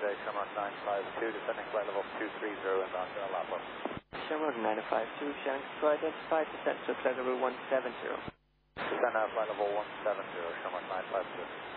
Mayday, Shamrock 952, descending flight level 230 inbound to Lapland. Shamrock 952, Shanks to identify, descent to flight level 170. Descend out flight level 170, Shamrock 952.